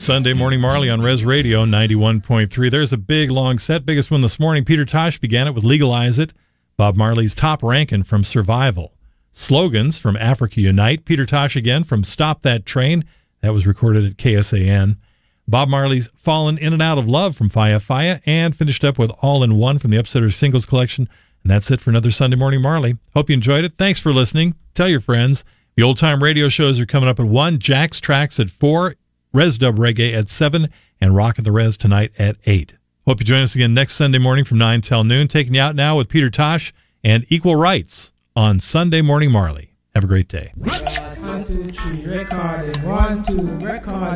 Sunday Morning Marley on Res Radio 91.3. There's a big, long set. Biggest one this morning. Peter Tosh began it with Legalize It. Bob Marley's Top Rankin' from Survival. Slogans from Africa Unite. Peter Tosh again from Stop That Train. That was recorded at KSAN. Bob Marley's Fallen In and Out of Love from Faya Faya. And finished up with All in One from the Upsetters Singles Collection. And that's it for another Sunday Morning Marley. Hope you enjoyed it. Thanks for listening. Tell your friends. The Old Time Radio shows are coming up at 1. Jack's Tracks at 4. Res Dub Reggae at 7, and Rock at the Res tonight at 8. Hope you join us again next Sunday morning from 9 till noon. Taking you out now with Peter Tosh and Equal Rights on Sunday Morning Marley. Have a great day. 1, 2, 3, recording. 1, 2, recording.